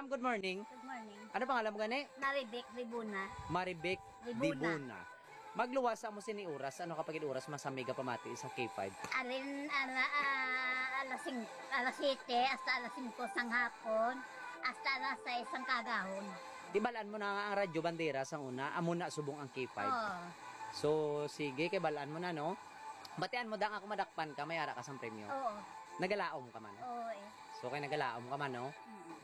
good morning. Good morning. Ano pangalan mo gani? Maribek Ribuna. Maribek Ribuna. Dibuna. Magluwasa mo sini oras. Ano kapag oras masamiga pamati sa K5? Alin alas 7 hasta alas 5 sang hapon hasta alas 6 sang kagahon. Di balaan mo na ang radyo bandera sa una, amo na subong ang K5. Oh. So sige, kay balaan mo na no. Batian mo dang ako madakpan ka, mayara ka sang premyo. Oo. Nagalaom ka man. Oo eh. So kay nagalaom ka man no.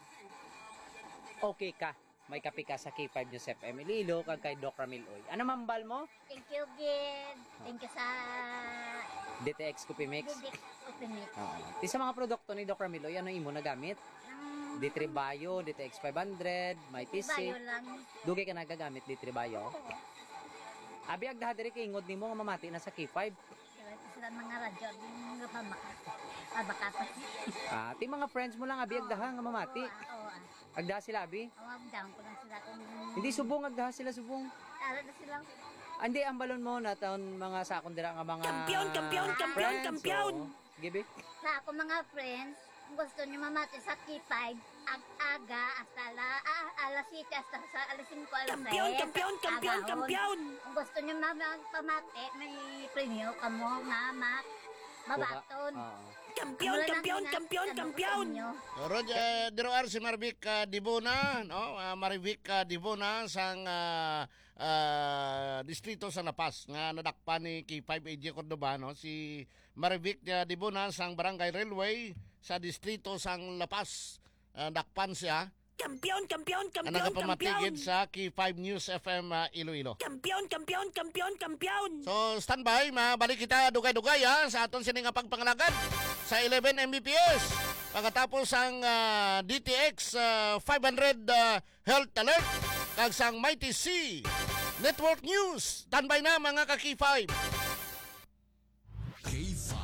Okay ka. May kape ka sa K5 Joseph M. Iloilo kag kay Doc Ramil Oy. Ano mambal mo? Thank you, Gid. Thank you sa DTX Coffee Mix. Didik Upimik. Oo. Di sa mga produkto ni Doc Ramil Oy, ano imo nagamit? D3 Bio, DTX 500, may Bayo TC. lang. Dugay ka nagagamit D3 Bio. Oo. Abi agda diri kay ingod nimo nga mamati na sa K5. Kaya sila mga radyo din nga pamakat. Abakatas. Ti mga friends mo lang abi agda nga mamati. Oo. Agda sila abi. Oo, down ko lang sila kung Hindi subong agda sila subong. ara na silang Andi ang balon mo na taon mga sakon dira nga mga Kampiyon! Gibi. sa ako mga friends, kung gusto niyo mamati sa K5, aga hasta alas 7 hasta sa alas 5 alas 6. Kampiyon! Kung gusto niyo pamati, may premyo kamo nga mabaton. Oo. Kampiyon! Rod, diroar si Maribek Dibuna, no? Maribek Dibuna sang distrito sa Lapas nga nadakpan ni K5 AJ Cordoba, no? Si Maribek Dibuna sang Barangay Railway sa distrito sang Lapas. Dakpan siya. Kampiyon! Ang nagapamatagid sa K5 News FM Iloilo. Kampiyon! So, standby, mabalik kita dugay-dugay sa aton sining nga pagpangalagad sa 11 Mbps. Pagkatapos ang DTX 500 Health Alert kag sang Mighty C Network News. Standby na mga ka-K5. K5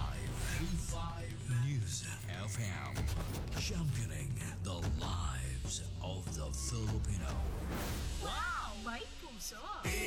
News FM, championing the lives of the Filipino. Wow! May puso!